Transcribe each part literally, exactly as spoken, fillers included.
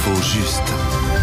L'info juste.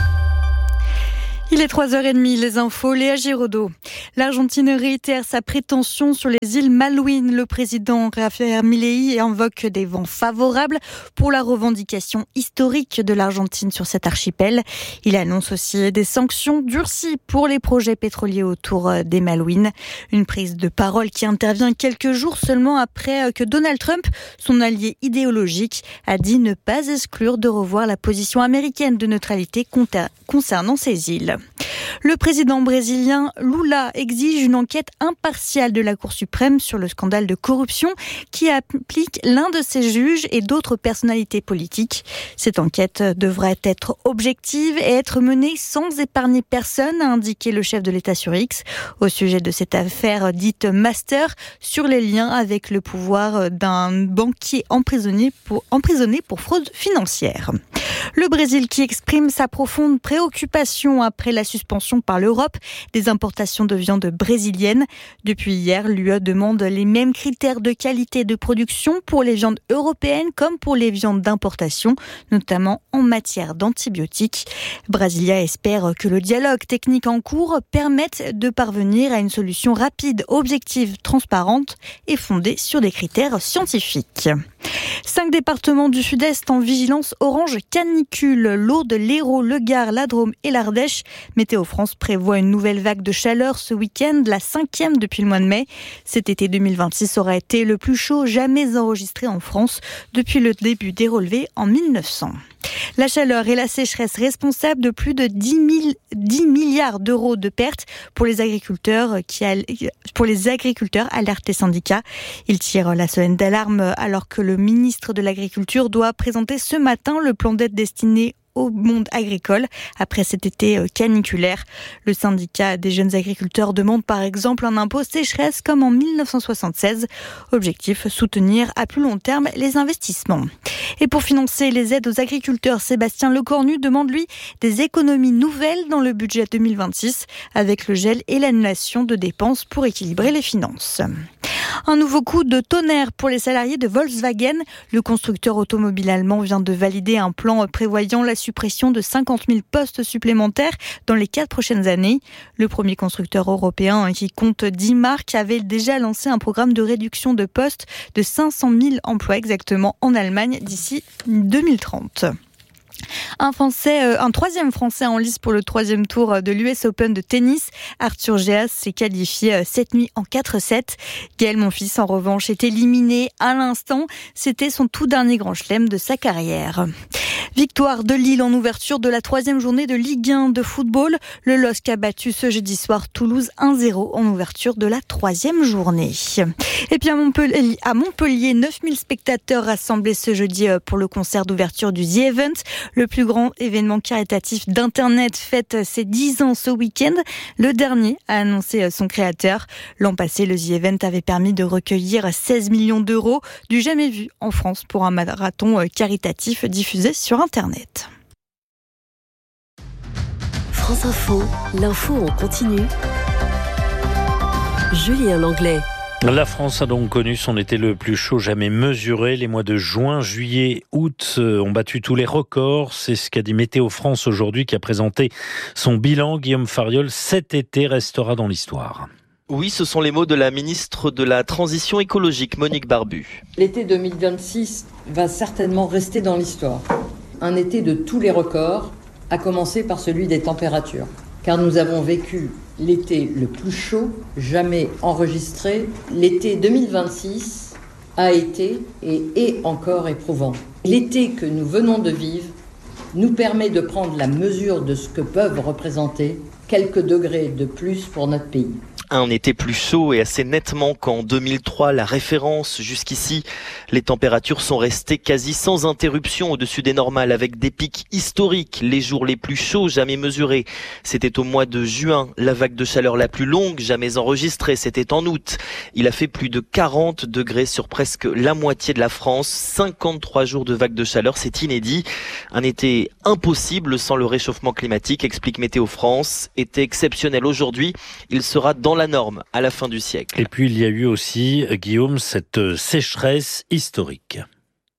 Il est trois heures trente, les infos, Léa Giraudot. L'Argentine réitère sa prétention sur les îles Malouines. Le président Javier Milei invoque des vents favorables pour la revendication historique de l'Argentine sur cet archipel. Il annonce aussi des sanctions durcies pour les projets pétroliers autour des Malouines. Une prise de parole qui intervient quelques jours seulement après que Donald Trump, son allié idéologique, a dit ne pas exclure de revoir la position américaine de neutralité concernant ces îles. Le président brésilien Lula exige une enquête impartiale de la Cour suprême sur le scandale de corruption qui implique l'un de ses juges et d'autres personnalités politiques. Cette enquête devrait être objective et être menée sans épargner personne, a indiqué le chef de l'État sur X, au sujet de cette affaire dite Master sur les liens avec le pouvoir d'un banquier emprisonné pour, emprisonné pour fraude financière. Le Brésil qui exprime sa profonde préoccupation après la suspension par l'Europe des importations de viande brésilienne. Depuis hier, l'U E demande les mêmes critères de qualité de production pour les viandes européennes comme pour les viandes d'importation, notamment en matière d'antibiotiques. Brasilia espère que le dialogue technique en cours permette de parvenir à une solution rapide, objective, transparente et fondée sur des critères scientifiques. Cinq départements du Sud-Est en vigilance orange canicule. L'Aude, l'Hérault, le Gard, la Drôme et l'Ardèche. Météo France prévoit une nouvelle vague de chaleur ce week-end, la cinquième depuis le mois de mai. Cet été deux mille vingt-six aura été le plus chaud jamais enregistré en France depuis le début des relevés en mille neuf cents. La chaleur et la sécheresse responsables de plus de dix milliards d'euros de pertes pour les agriculteurs qui pour les agriculteurs, alertent les syndicats. Ils tirent la sonnette d'alarme alors que le ministre de l'Agriculture doit présenter ce matin le plan d'aide destiné au monde agricole après cet été caniculaire. Le syndicat des jeunes agriculteurs demande par exemple un impôt sécheresse comme en mille neuf cent soixante-seize. Objectif, soutenir à plus long terme les investissements. Et pour financer les aides aux agriculteurs, Sébastien Lecornu demande lui des économies nouvelles dans le budget deux mille vingt-six avec le gel et l'annulation de dépenses pour équilibrer les finances. Un nouveau coup de tonnerre pour les salariés de Volkswagen. Le constructeur automobile allemand vient de valider un plan prévoyant la suppression de cinquante mille postes supplémentaires dans les quatre prochaines années. Le premier constructeur européen qui compte dix marques avait déjà lancé un programme de réduction de postes de cinq cent mille emplois exactement en Allemagne d'ici deux mille trente. Un Français, un troisième Français en lice pour le troisième tour de l'U S Open de tennis. Arthur Géas s'est qualifié cette nuit en quatre sept. Gaël Monfils, en revanche, est éliminé à l'instant. C'était son tout dernier grand chelem de sa carrière. Victoire de Lille en ouverture de la troisième journée de Ligue un de football. Le L O S C a battu ce jeudi soir Toulouse un zéro en ouverture de la troisième journée. Et puis à Montpellier, à Montpellier, neuf mille spectateurs rassemblés ce jeudi pour le concert d'ouverture du The Event. Le plus grand événement caritatif d'Internet fête ses dix ans ce week-end. Le dernier a annoncé son créateur. L'an passé, le The Event avait permis de recueillir seize millions d'euros, du jamais vu en France pour un marathon caritatif diffusé sur Internet. France Info, l'info en continu. Julien Langlais. La France a donc connu son été le plus chaud jamais mesuré. Les mois de juin, juillet, août ont battu tous les records. C'est ce qu'a dit Météo France aujourd'hui, qui a présenté son bilan. Guillaume Fariol, cet été restera dans l'histoire. Oui, ce sont les mots de la ministre de la Transition écologique, Monique Barbu. L'été deux mille vingt-six va certainement rester dans l'histoire. Un été de tous les records, à commencer par celui des températures. Car nous avons vécu l'été le plus chaud jamais enregistré. L'été deux mille vingt-six a été et est encore éprouvant. L'été que nous venons de vivre nous permet de prendre la mesure de ce que peuvent représenter quelques degrés de plus pour notre pays. Un été plus chaud et assez nettement qu'en deux mille trois, la référence. Jusqu'ici, les températures sont restées quasi sans interruption au-dessus des normales, avec des pics historiques. Les jours les plus chauds jamais mesurés, c'était au mois de juin. La vague de chaleur la plus longue jamais enregistrée, c'était en août. Il a fait plus de quarante degrés sur presque la moitié de la France. cinquante-trois jours de vague de chaleur, c'est inédit. Un été impossible sans le réchauffement climatique, explique Météo France. Été exceptionnel aujourd'hui, il sera dans la norme à la fin du siècle. Et puis il y a eu aussi, Guillaume, cette sécheresse historique.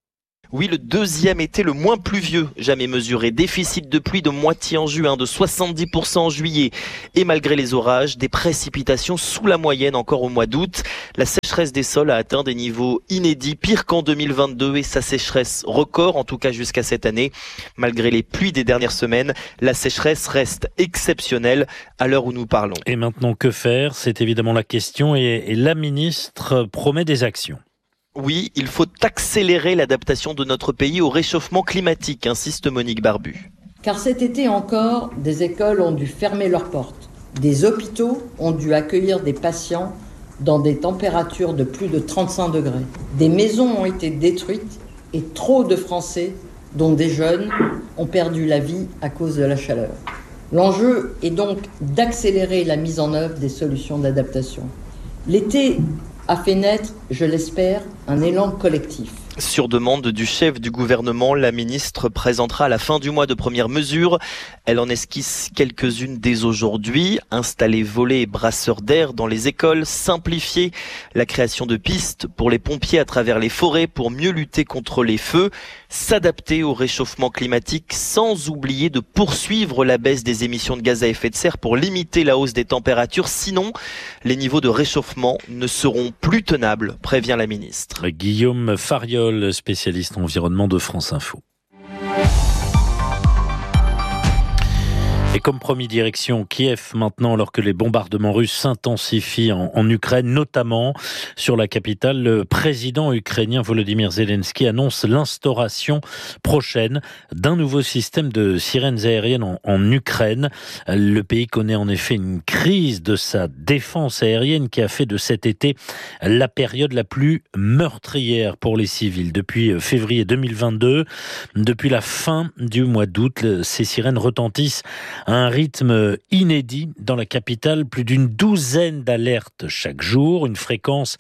Oui, le deuxième été le moins pluvieux jamais mesuré. Déficit de pluie de moitié en juin, de soixante-dix pour cent en juillet. Et malgré les orages, des précipitations sous la moyenne encore au mois d'août. La sécheresse des sols a atteint des niveaux inédits, pire qu'en deux mille vingt-deux et sa sécheresse record, en tout cas jusqu'à cette année. Malgré les pluies des dernières semaines, la sécheresse reste exceptionnelle à l'heure où nous parlons. Et maintenant, que faire ? C'est évidemment la question et, et la ministre promet des actions. Oui, il faut accélérer l'adaptation de notre pays au réchauffement climatique, insiste Monique Barbu. Car cet été encore, des écoles ont dû fermer leurs portes. Des hôpitaux ont dû accueillir des patients dans des températures de plus de trente-cinq degrés. Des maisons ont été détruites et trop de Français, dont des jeunes, ont perdu la vie à cause de la chaleur. L'enjeu est donc d'accélérer la mise en œuvre des solutions d'adaptation. L'été a fait naître, je l'espère, un élan collectif. Sur demande du chef du gouvernement, la ministre présentera à la fin du mois de premières mesures. Elle en esquisse quelques-unes dès aujourd'hui. Installer volets et brasseurs d'air dans les écoles, simplifier la création de pistes pour les pompiers à travers les forêts pour mieux lutter contre les feux, s'adapter au réchauffement climatique sans oublier de poursuivre la baisse des émissions de gaz à effet de serre pour limiter la hausse des températures. Sinon, les niveaux de réchauffement ne seront plus tenables, prévient la ministre. Guillaume Fariol, spécialiste environnement de France Info. Et comme promis, direction Kiev maintenant, alors que les bombardements russes s'intensifient en, en Ukraine, notamment sur la capitale. Le président ukrainien Volodymyr Zelensky annonce l'instauration prochaine d'un nouveau système de sirènes aériennes en, en Ukraine. Le pays connaît en effet une crise de sa défense aérienne qui a fait de cet été la période la plus meurtrière pour les civils. Depuis février deux mille vingt-deux, depuis la fin du mois d'août, ces sirènes retentissent à un rythme inédit dans la capitale, plus d'une douzaine d'alertes chaque jour, une fréquence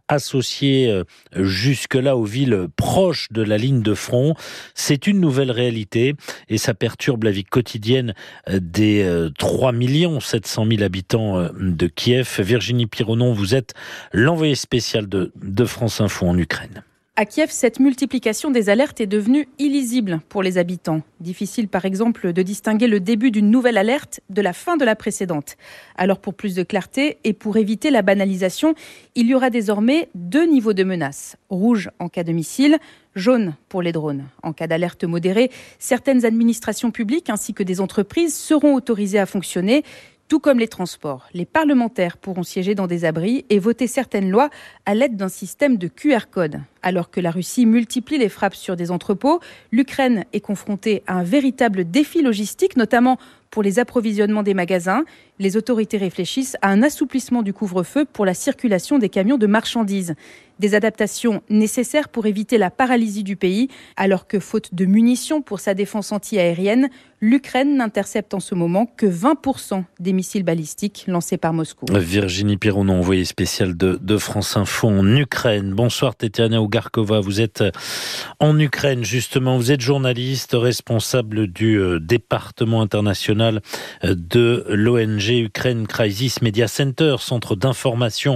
associée jusque-là aux villes proches de la ligne de front. C'est une nouvelle réalité et ça perturbe la vie quotidienne des trois millions sept cent mille habitants de Kiev. Virginie Pironon, vous êtes l'envoyée spéciale de, de France Info en Ukraine. À Kiev, cette multiplication des alertes est devenue illisible pour les habitants. Difficile par exemple de distinguer le début d'une nouvelle alerte de la fin de la précédente. Alors pour plus de clarté et pour éviter la banalisation, il y aura désormais deux niveaux de menace. Rouge en cas de missile, jaune pour les drones. En cas d'alerte modérée, certaines administrations publiques ainsi que des entreprises seront autorisées à fonctionner. Tout comme les transports, les parlementaires pourront siéger dans des abris et voter certaines lois à l'aide d'un système de Q R code. Alors que la Russie multiplie les frappes sur des entrepôts, l'Ukraine est confrontée à un véritable défi logistique, notamment pour les approvisionnements des magasins. Les autorités réfléchissent à un assouplissement du couvre-feu pour la circulation des camions de marchandises. Des adaptations nécessaires pour éviter la paralysie du pays, alors que faute de munitions pour sa défense anti-aérienne, l'Ukraine n'intercepte en ce moment que vingt pour cent des missiles balistiques lancés par Moscou. Virginie Pironon, envoyée spéciale de, de France Info en Ukraine. Bonsoir Tetiana Ougarkova, vous êtes en Ukraine justement, vous êtes journaliste, responsable du euh, département international de l'O N G Ukraine Crisis Media Center, centre d'information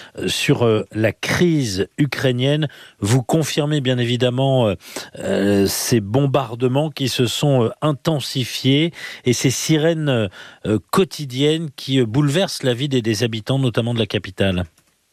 sur euh, la crise ukrainienne. Vous confirmez bien évidemment euh, euh, ces bombardements qui se sont euh, intensifiés et ces sirènes euh, quotidiennes qui euh, bouleversent la vie des, des habitants, notamment de la capitale.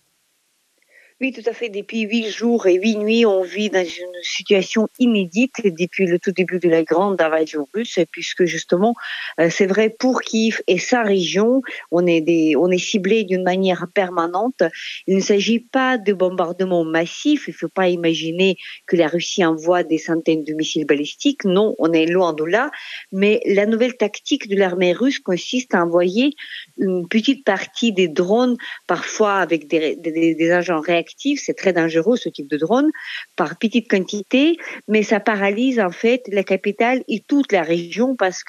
Oui, tout à fait. Depuis huit jours et huit nuits, on vit dans une situation inédite depuis le tout début de la grande invasion russe, puisque justement, euh, c'est vrai pour Kiev et sa région, on est des, on est ciblé d'une manière permanente. Il ne s'agit pas de bombardements massifs. Il ne faut pas imaginer que la Russie envoie des centaines de missiles balistiques. Non, on est loin de là. Mais la nouvelle tactique de l'armée russe consiste à envoyer une petite partie des drones, parfois avec des, des, des agents réactifs. C'est très dangereux ce type de drone, par petite quantité, mais ça paralyse en fait la capitale et toute la région parce que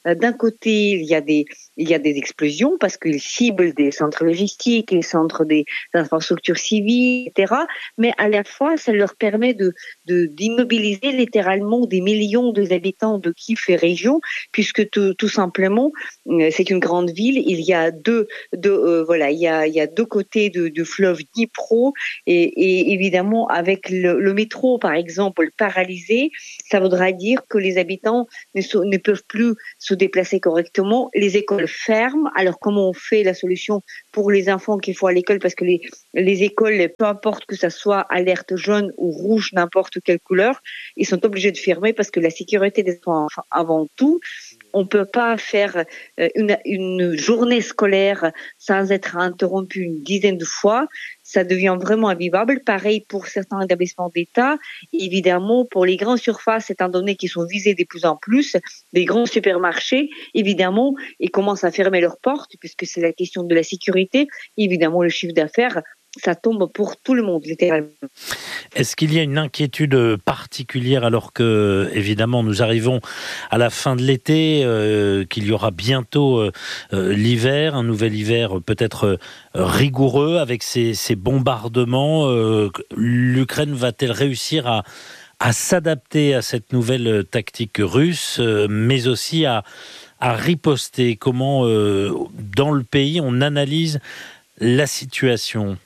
Euh, d'un côté, il y a des il y a des explosions parce qu'ils ciblent des centres logistiques, les centres des infrastructures civiles, et cetera. Mais à la fois, ça leur permet de, de d'immobiliser littéralement des millions d'habitants de Kiev et région, puisque tout, tout simplement, c'est une grande ville. Il y a deux, deux euh, voilà, il y a il y a deux côtés de, du fleuve Dnipro, et, et évidemment avec le, le métro, par exemple, paralysé, ça voudra dire que les habitants ne, so, ne peuvent plus se déplacer correctement. Les écoles ferment. Alors comment on fait la solution pour les enfants qui font à l'école, parce que les, les écoles, peu importe que ça soit alerte jaune ou rouge, n'importe quelle couleur, ils sont obligés de fermer parce que la sécurité des enfants avant tout. On peut pas faire une, une journée scolaire sans être interrompue une dizaine de fois. Ça devient vraiment invivable. Pareil pour certains établissements d'État. Évidemment, pour les grandes surfaces, étant donné qu'ils sont visés de plus en plus, les grands supermarchés, évidemment, ils commencent à fermer leurs portes puisque c'est la question de la sécurité. Évidemment, le chiffre d'affaires, ça tombe pour tout le monde, littéralement. Est-ce qu'il y a une inquiétude particulière alors que, évidemment, nous arrivons à la fin de l'été, euh, qu'il y aura bientôt euh, l'hiver, un nouvel hiver peut-être euh, rigoureux avec ces, ces bombardements. Euh, L'Ukraine va-t-elle réussir à, à s'adapter à cette nouvelle tactique russe, euh, mais aussi à, à riposter? Comment, euh, dans le pays, on analyse la situation?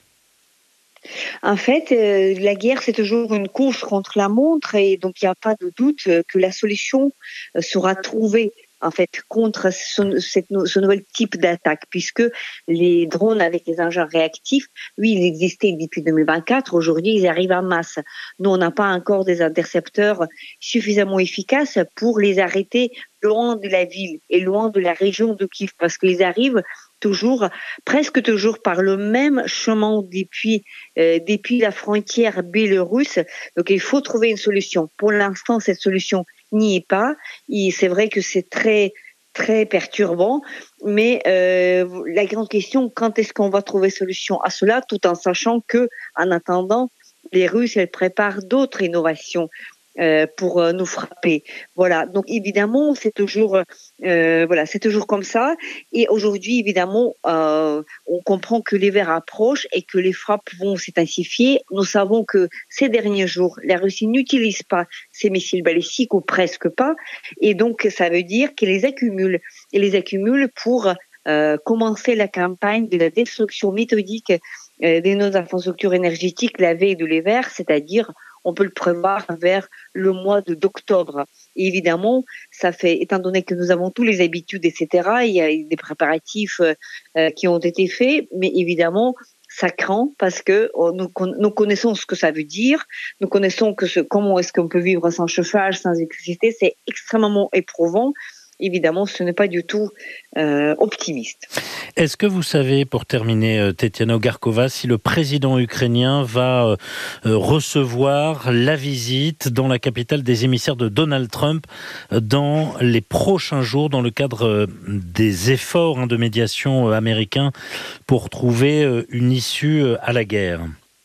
En fait, euh, la guerre, c'est toujours une course contre la montre, et donc il n'y a pas de doute que la solution sera trouvée en fait contre ce, cette, ce nouvel type d'attaque, puisque les drones avec les engins réactifs, oui, ils existaient depuis deux mille vingt-quatre. Aujourd'hui, ils arrivent en masse. Nous, on n'a pas encore des intercepteurs suffisamment efficaces pour les arrêter loin de la ville et loin de la région de Kiev, parce qu'ils arrivent toujours, presque toujours par le même chemin depuis euh, depuis la frontière biélorusse. Donc il faut trouver une solution. Pour l'instant, cette solution n'y est pas. Et c'est vrai que c'est très très perturbant, mais euh, la grande question, quand est-ce qu'on va trouver solution à cela, tout en sachant que, en attendant, les Russes, elles préparent d'autres innovations Euh, pour euh, nous frapper. Voilà. Donc évidemment, c'est toujours, euh, voilà, c'est toujours comme ça. Et aujourd'hui, évidemment, euh, on comprend que l'hiver approche et que les frappes vont s'intensifier. Nous savons que ces derniers jours, la Russie n'utilise pas ces missiles balistiques, ou presque pas. Et donc, ça veut dire qu'elle les accumule. Elle les accumule pour euh, commencer la campagne de la destruction méthodique euh, de nos infrastructures énergétiques la veille de l'hiver, c'est-à-dire on peut le prévoir vers le mois de d'octobre. Et évidemment, ça fait, étant donné que nous avons tous les habitudes, et cetera, il y a des préparatifs euh, qui ont été faits, mais évidemment, ça craint parce que oh, nous, nous connaissons ce que ça veut dire, nous connaissons que ce, comment est-ce qu'on peut vivre sans chauffage, sans électricité, c'est extrêmement éprouvant. Évidemment, ce n'est pas du tout euh, optimiste. Est-ce que vous savez, pour terminer, Tetiana Ogarkova, si le président ukrainien va euh, recevoir la visite dans la capitale des émissaires de Donald Trump dans les prochains jours, dans le cadre des efforts hein, de médiation américains pour trouver une issue à la guerre?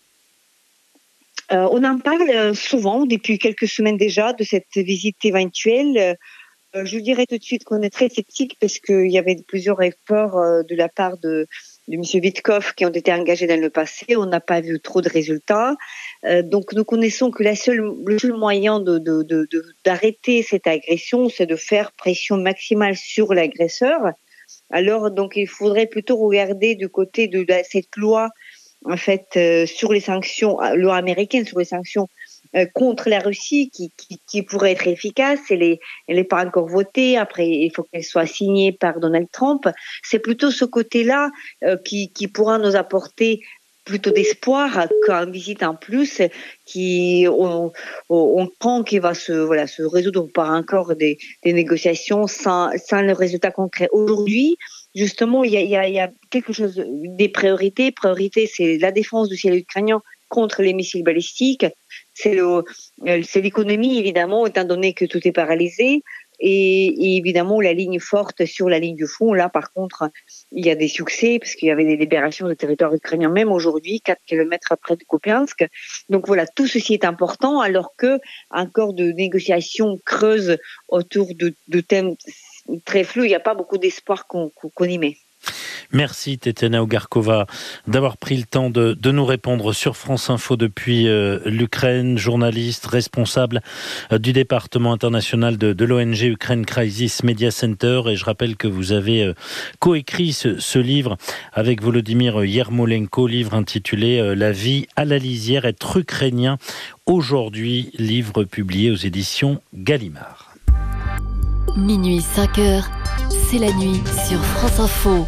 euh, On en parle souvent, depuis quelques semaines déjà, de cette visite éventuelle. Je dirais tout de suite qu'on est très sceptique parce qu'il y avait plusieurs efforts de la part de, de M. Witkoff qui ont été engagés dans le passé. On n'a pas vu trop de résultats. Euh, donc nous connaissons que la seule, le seul moyen de, de, de, de, d'arrêter cette agression, c'est de faire pression maximale sur l'agresseur. Alors donc il faudrait plutôt regarder du côté de la, cette loi en fait euh, sur les sanctions, loi américaine sur les sanctions contre la Russie, qui, qui, qui pourrait être efficace. Elle est, elle n'est pas encore votée. Après, il faut qu'elle soit signée par Donald Trump. C'est plutôt ce côté-là euh, qui, qui pourra nous apporter plutôt d'espoir qu'une visite en plus, qui on, on prend qu'il va se voilà se résoudre par encore des, des négociations sans, sans le résultat concret. Aujourd'hui, justement, il y a, il y a, il y a quelque chose, des priorités. Priorité, c'est la défense du ciel ukrainien contre les missiles balistiques. C'est, le, c'est l'économie, évidemment, étant donné que tout est paralysé. Et, et évidemment, la ligne forte sur la ligne du front. Là, par contre, il y a des succès, parce qu'il y avait des libérations de territoire ukrainien, même aujourd'hui, quatre kilomètres après de Kupiansk. Donc voilà, tout ceci est important, alors que encore de négociations creuses autour de, de thèmes très flou, il n'y a pas beaucoup d'espoir qu'on, qu'on y met. Merci Tetjana Ogarkova d'avoir pris le temps de, de nous répondre sur France Info depuis euh, l'Ukraine, journaliste, responsable euh, du département international de, de l'O N G Ukraine Crisis Media Center. Et je rappelle que vous avez euh, coécrit ce, ce livre avec Volodymyr Yermolenko, livre intitulé euh, La vie à la lisière, être ukrainien aujourd'hui, livre publié aux éditions Gallimard. Minuit cinq heures, c'est la nuit sur France Info.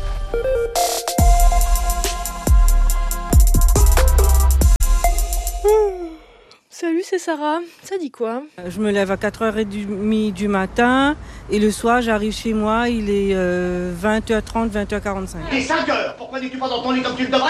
Salut, c'est Sarah. Ça dit quoi ? Je me lève à quatre heures trente du matin et le soir, j'arrive chez moi, il est euh, vingt heures trente, vingt heures quarante-cinq. Il est cinq heures. Pourquoi n'es-tu pas dans ton lit comme tu le devrais ?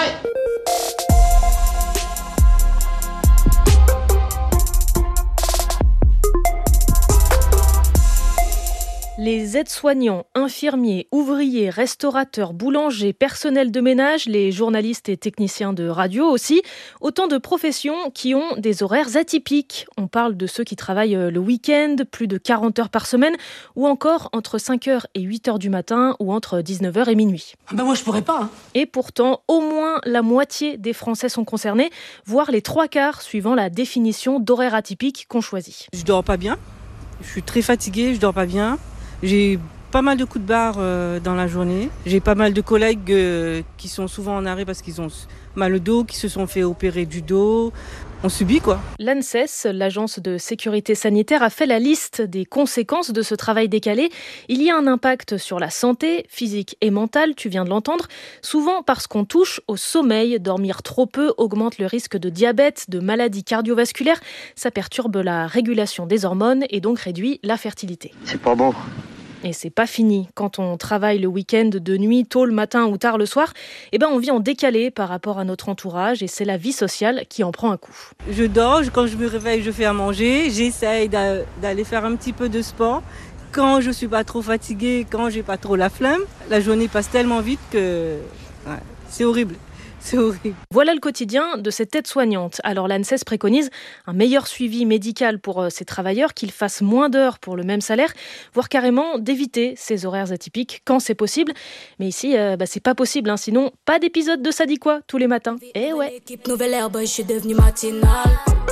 Les aides-soignants, infirmiers, ouvriers, restaurateurs, boulangers, personnel de ménage, les journalistes et techniciens de radio aussi, autant de professions qui ont des horaires atypiques. On parle de ceux qui travaillent le week-end, plus de quarante heures par semaine, ou encore entre cinq heures et huit heures du matin, ou entre dix-neuf heures et minuit. Ben moi je pourrais pas. Hein. Et pourtant, au moins la moitié des Français sont concernés, voire les trois quarts, suivant la définition d'horaire atypique qu'on choisit. Je dors pas bien, je suis très fatiguée, je dors pas bien. J'ai pas mal de coups de barre euh, dans la journée. J'ai pas mal de collègues euh, qui sont souvent en arrêt parce qu'ils ont mal au dos, qui se sont fait opérer du dos. On subit quoi. L'ANSES, l'agence de sécurité sanitaire, a fait la liste des conséquences de ce travail décalé. Il y a un impact sur la santé, physique et mentale, tu viens de l'entendre, souvent parce qu'on touche au sommeil. Dormir trop peu augmente le risque de diabète, de maladies cardiovasculaires. Ça perturbe la régulation des hormones et donc réduit la fertilité. C'est pas bon. Et c'est pas fini. Quand on travaille le week-end de nuit, tôt le matin ou tard le soir, eh ben on vit en décalé par rapport à notre entourage et c'est la vie sociale qui en prend un coup. Je dors, quand je me réveille, je fais à manger, j'essaye d'aller faire un petit peu de sport. Quand je suis pas trop fatiguée, quand j'ai pas trop la flemme, la journée passe tellement vite que ouais, c'est horrible. C'est horrible. Voilà le quotidien de cette aide-soignante. Alors l'ANSES préconise un meilleur suivi médical pour ces travailleurs, qu'ils fassent moins d'heures pour le même salaire, voire carrément d'éviter ces horaires atypiques quand c'est possible. Mais ici, euh, bah, c'est pas possible, hein, sinon pas d'épisode de Ça dit quoi tous les matins. Eh ouais. Nouvelle herbe, je suis devenue matinale.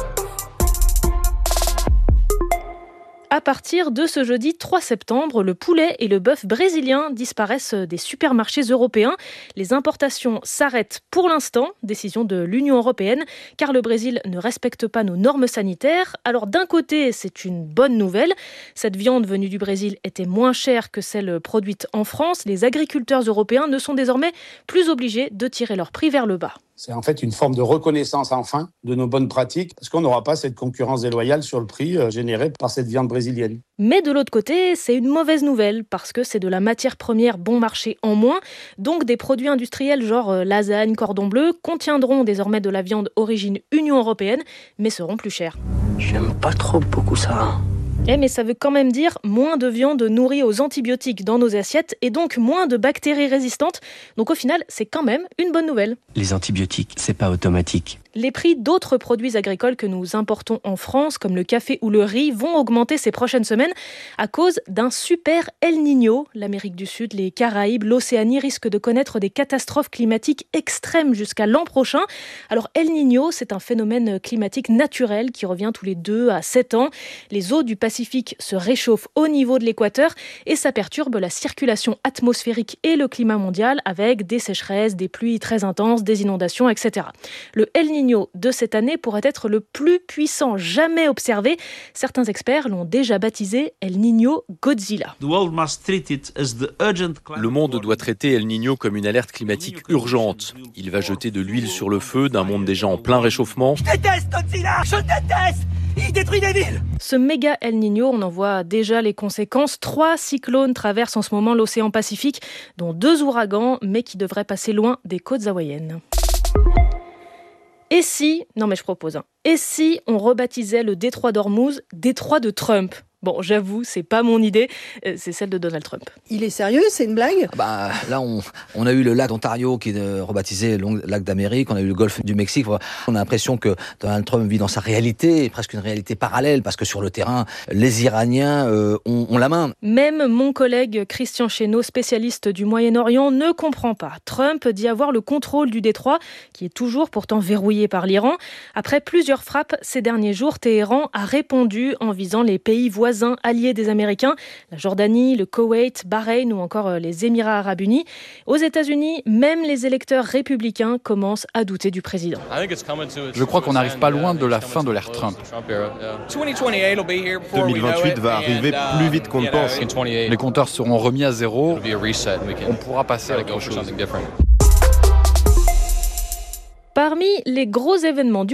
À partir de ce jeudi trois septembre, le poulet et le bœuf brésilien disparaissent des supermarchés européens. Les importations s'arrêtent pour l'instant, décision de l'Union européenne, car le Brésil ne respecte pas nos normes sanitaires. Alors d'un côté, c'est une bonne nouvelle. Cette viande venue du Brésil était moins chère que celle produite en France. Les agriculteurs européens ne sont désormais plus obligés de tirer leur prix vers le bas. C'est en fait une forme de reconnaissance enfin de nos bonnes pratiques parce qu'on n'aura pas cette concurrence déloyale sur le prix euh, généré par cette viande brésilienne. Mais de l'autre côté, c'est une mauvaise nouvelle parce que c'est de la matière première bon marché en moins. Donc des produits industriels genre euh, lasagne, cordon bleu contiendront désormais de la viande origine Union européenne mais seront plus chers. J'aime pas trop beaucoup ça. Eh mais ça veut quand même dire moins de viande nourrie aux antibiotiques dans nos assiettes et donc moins de bactéries résistantes. Donc au final, c'est quand même une bonne nouvelle. Les antibiotiques, c'est pas automatique. Les prix d'autres produits agricoles que nous importons en France, comme le café ou le riz, vont augmenter ces prochaines semaines à cause d'un super El Niño. L'Amérique du Sud, les Caraïbes, l'Océanie risquent de connaître des catastrophes climatiques extrêmes jusqu'à l'an prochain. Alors El Niño, c'est un phénomène climatique naturel qui revient tous les deux à sept ans. Les eaux du Pacifique se réchauffent au niveau de l'équateur et ça perturbe la circulation atmosphérique et le climat mondial avec des sécheresses, des pluies très intenses, des inondations, et cetera. Le El Niño de cette année pourrait être le plus puissant jamais observé. Certains experts l'ont déjà baptisé El Niño Godzilla. Le monde doit traiter El Niño comme une alerte climatique urgente. Il va jeter de l'huile sur le feu d'un monde déjà en plein réchauffement. Je déteste Godzilla, je déteste. Il détruit des villes. Ce méga El Niño, on en voit déjà les conséquences. Trois cyclones traversent en ce moment l'océan Pacifique, dont deux ouragans, mais qui devraient passer loin des côtes hawaïennes. Et si, non mais je propose, hein, et si on rebaptisait le détroit d'Ormuz détroit de Trump ? Bon, j'avoue, c'est pas mon idée, c'est celle de Donald Trump. Il est sérieux, c'est une blague ? Bah, là, on, on a eu le lac d'Ontario qui est rebaptisé le lac d'Amérique, on a eu le golfe du Mexique. On a l'impression que Donald Trump vit dans sa réalité, presque une réalité parallèle, parce que sur le terrain, les Iraniens euh, ont, ont la main. Même mon collègue Christian Chesneau, spécialiste du Moyen-Orient, ne comprend pas. Trump dit avoir le contrôle du détroit, qui est toujours pourtant verrouillé par l'Iran. Après plusieurs frappes ces derniers jours, Téhéran a répondu en visant les pays voisins alliés des Américains, la Jordanie, le Koweït, Bahreïn ou encore les Émirats arabes unis. Aux États-Unis, même les électeurs républicains commencent à douter du président. Je crois qu'on n'arrive pas loin de la fin de l'ère Trump. deux mille vingt-huit va arriver plus vite qu'on ne pense. Les compteurs seront remis à zéro. On pourra passer à autre chose. Parmi les gros événements du